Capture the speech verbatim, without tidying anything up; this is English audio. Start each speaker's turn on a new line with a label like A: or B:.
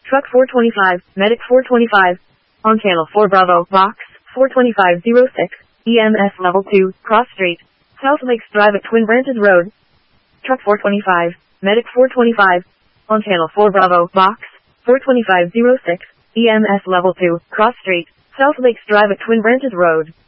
A: Truck four twenty-five, Medic four twenty-five. On channel four Bravo, Box, four twenty-five oh six, E M S Level two, Cross Street, South Lakes Drive at Twin Branches Road. Truck four twenty-five, Medic four twenty-five. On channel four Bravo, Box, four twenty-five oh six, E M S Level two, Cross Street, South Lakes Drive at Twin Branches Road.